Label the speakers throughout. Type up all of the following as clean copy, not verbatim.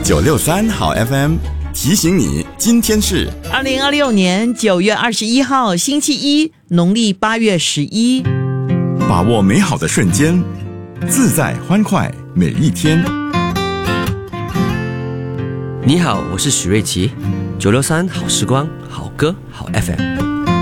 Speaker 1: 963好 FM 提醒你，今天是
Speaker 2: 2026年9月21号星期一，农历8月11。
Speaker 1: 把握美好的瞬间，自在欢快每一天。
Speaker 3: 你好，我是许瑞琪，963好时光，好歌，好 FM。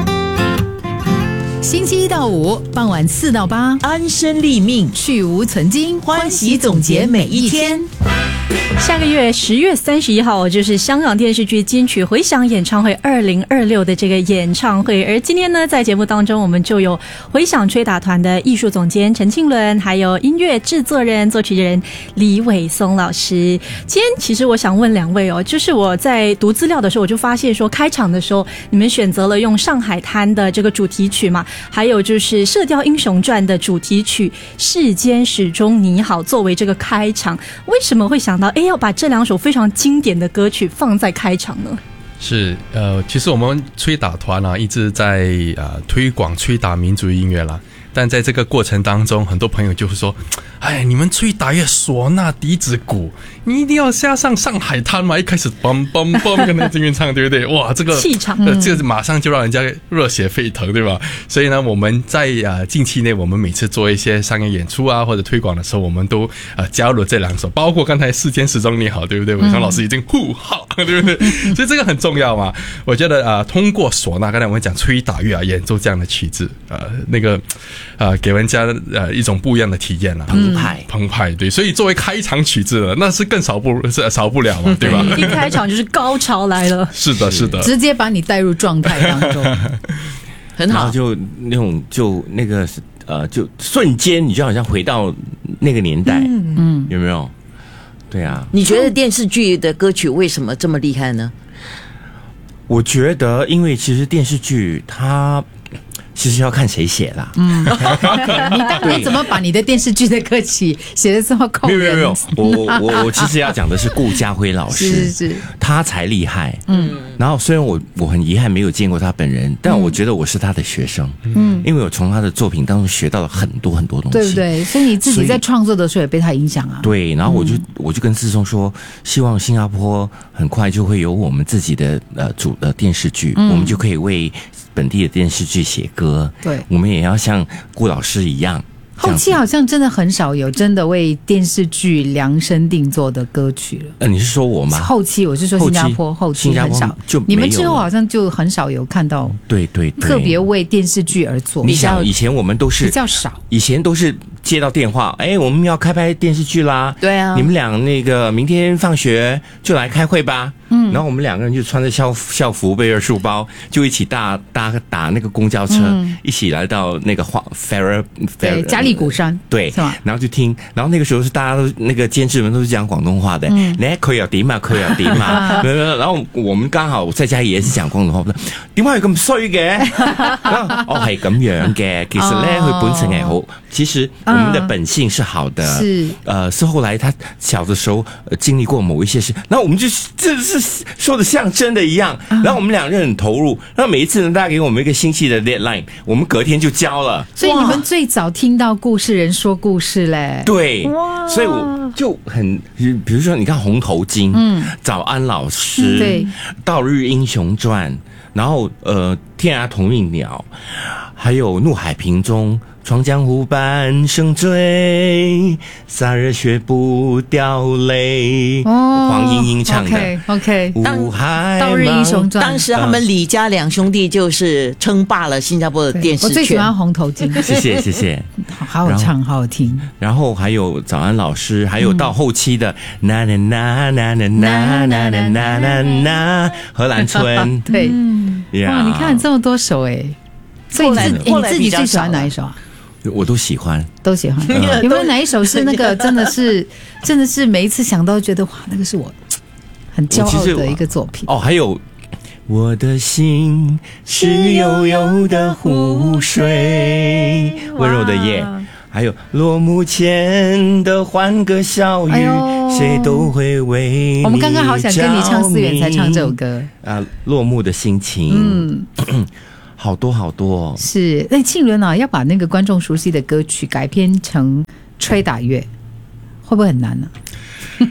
Speaker 4: 星期一到五傍晚4到8，
Speaker 2: 安身立命，
Speaker 4: 去无存菁，
Speaker 2: 欢喜总结每一天。
Speaker 5: 下个月10月31号就是香港电视剧金曲回响演唱会2026的这个演唱会，而今天呢，在节目当中我们就有回响吹打团的艺术总监陈庆伦，还有音乐制作人、作曲人李伟松老师。今天其实我想问两位哦，就是我在读资料的时候，我就发现说，开场的时候你们选择了用上海滩的这个主题曲嘛，还有就是《射雕英雄传》的主题曲《世间始终你好》作为这个开场，为什么会想到要把这两首非常经典的歌曲放在开场呢？
Speaker 6: 是其实我们吹打团啊一直在推广吹打民族音乐啦，但在这个过程当中，很多朋友就会说，哎，你们吹打乐唢呐笛子鼓，你一定要加上上海滩嘛，一开始梆梆梆跟那这边唱，对不对？哇，这个
Speaker 5: 气场，
Speaker 6: 这个马上就让人家热血沸腾，对吧？所以呢，我们在近期内，我们每次做一些商业演出啊或者推广的时候，我们都加入了这两首，包括刚才世间始终你好，对不对？伟松老师已经好，对不对？所以这个很重要嘛。我觉得通过唢呐，刚才我们讲吹打乐演奏这样的曲子，那个给人家一种不一样的体验啦，澎湃，对，所以作为开场曲子了，那是更少不了嘛，对吧？
Speaker 5: 一开场就是高潮来了，
Speaker 6: 是的，
Speaker 4: 直接把你带入状态当中，
Speaker 2: 很好。
Speaker 7: 然后就那种就瞬间你就好像回到那个年代，有没有？对啊，
Speaker 2: 你觉得电视剧的歌曲为什么这么厉害呢？
Speaker 7: 我觉得，因为其实电视剧它其实要看谁写啦。
Speaker 4: 你怎么把你的电视剧的歌曲写得这么扣人？
Speaker 7: 没有，我其实要讲的是顾嘉辉老师，
Speaker 4: 是
Speaker 7: 他才厉害。然后虽然我很遗憾没有见过他本人，但我觉得我是他的学生。因为我从他的作品当中学到了很多很多东西，
Speaker 4: 对不对？所以你自己在创作的时候也被他影响啊。
Speaker 7: 对，然后我就跟志松说，希望新加坡很快就会有我们自己的电视剧，我们就可以为本地的电视剧写歌。
Speaker 4: 对，
Speaker 7: 我们也要像顾老师一样。
Speaker 4: 后期好像真的很少有真的为电视剧量身定做的歌曲了。
Speaker 7: 你是说我吗？
Speaker 4: 后期我是说新加坡后期很少，
Speaker 7: 就
Speaker 4: 你们之后好像就很少有看到。
Speaker 7: 对，
Speaker 4: 特别为电视剧而做。
Speaker 7: 你想以前我们都是
Speaker 4: 比较少，
Speaker 7: 以前都是接到电话，我们要开拍电视剧啦。
Speaker 2: 对啊，
Speaker 7: 你们俩那个明天放学就来开会吧。然后我们两个人就穿着校服，背着书包，就一起打那个公交车，一起来到那个
Speaker 4: 对嘉利鼓山，
Speaker 7: 对，
Speaker 4: 是吧？
Speaker 7: 然后就听，然后那个时候是大家都那个监制们都是讲广东话的，你可以有點嘛，可以有點嘛，然後我們剛好在家也是講廣東話，點解係咁衰嘅？係咁樣嘅，其實咧佢本性係好，其實我們的本性是好的，是後來他小的時候經歷過某一些事，然後我們就這是說的像真的一樣，然後我們兩個人很投入，然後每一次呢，大家給我們一個星期的 deadline， 我們隔天就交了。
Speaker 4: 所以你們最早聽到故事人說故事嘞，
Speaker 7: 對，所以我就很，比如說你看紅頭巾，早安老師，
Speaker 4: 對，
Speaker 7: 道日英雄傳，然後天涯同命鳥，還有怒海萍中。闖江湖半生醉，灑熱血不掉淚。黃鶯鶯唱的
Speaker 4: OK，
Speaker 7: 五海
Speaker 4: 道日英雄傳，
Speaker 2: 當時他們李家兩兄弟就是稱霸了新加坡的電視圈。
Speaker 4: 我最喜歡紅頭巾，
Speaker 7: 謝謝，
Speaker 4: 好好唱，好好聽。
Speaker 7: 然後還有早安老師，還有到後期的那那那那那那那那那那荷蘭村，
Speaker 4: 對，哇，你看這麼多首所以你自己最喜歡哪一首啊？
Speaker 7: 我都喜歡，
Speaker 4: 有沒有哪一首是那個真的是每一次想到覺得哇，那個是我很驕傲的一個作品？
Speaker 7: 還有我的心是悠悠的湖水，溫柔的夜，還有落幕前的歡歌笑語，誰都會為你着迷。
Speaker 4: 我們剛剛好想跟你唱4月才唱這首歌
Speaker 7: 落幕的心情。好多好多哦。
Speaker 4: 是，那庆伦啊，要把那个观众熟悉的歌曲改编成吹打乐，会不会很难呢？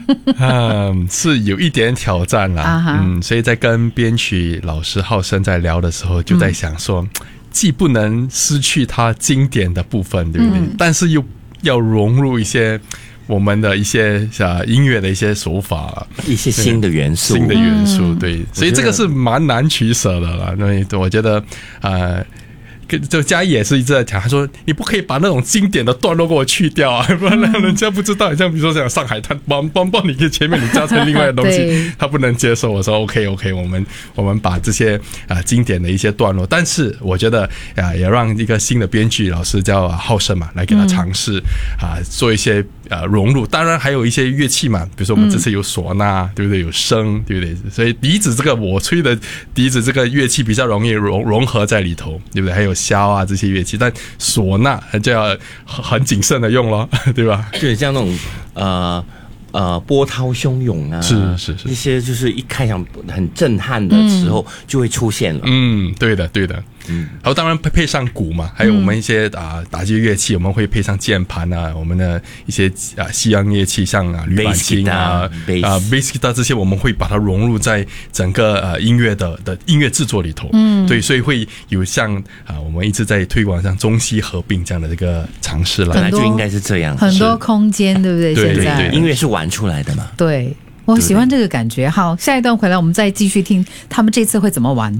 Speaker 6: 是有一点挑战啦。所以在跟编曲老师浩生在聊的时候，就在想说，既不能失去它经典的部分，对不对？但是又要融入一些我们的一些音乐的一些手法，
Speaker 7: 一些新的元素，
Speaker 6: 对，所以这个是蛮难取舍的啦。那我觉得就嘉义也是一直在讲，他说你不可以把那种经典的段落给我去掉啊，不然人家不知道。像比如说讲上海滩，帮你前面你加成另外的东西，他不能接受。我说 OK， 我们把这些经典的一些段落，但是我觉得也让一个新的编剧老师叫浩生嘛，来给他尝试做一些融入。当然还有一些乐器嘛，比如说我们这次有唢呐，对不对？有笙，对不对？所以笛子这个我吹的笛子这个乐器比较容易融合在里头，对不对？还有箫啊这些乐器，但唢呐就要很谨慎的用咯，对吧？
Speaker 7: 对，像那种波涛汹涌啊，
Speaker 6: 是
Speaker 7: 一些就是一开场很震撼的时候就会出现了。
Speaker 6: 对的。然后当然配上鼓嘛，还有我们一些打击乐器，我们会配上键盘啊，我们的一些西洋乐器，像铝板琴bass guitar 这些，我们会把它融入在整个音乐的音乐制作里头。对，所以会有像我们一直在推广像中西合并这样的这个尝试了。
Speaker 7: 本来就应该是这样，
Speaker 4: 很多空间，对不对？
Speaker 6: 对，
Speaker 4: 现在
Speaker 7: 音乐是玩出来的嘛。
Speaker 4: 对，我喜欢这个感觉。好，下一段回来我们再继续听他们这次会怎么玩。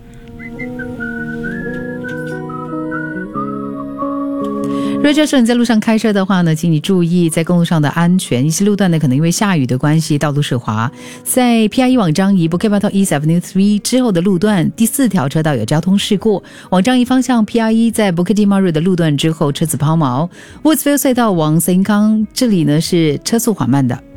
Speaker 4: 如果这时候你在路上开车的话呢，请你注意在公路上的安全。一些路段呢可能因为下雨的关系道路湿滑，在 PIE 往彰宜 Bukit Batok East Avenue 3之后的路段第4条车道有交通事故，往彰宜方向 PIE 在 Bukit Timah 的路段之后车子抛锚， Woodsville 隧道往 Sengkang 这里呢是车速缓慢的。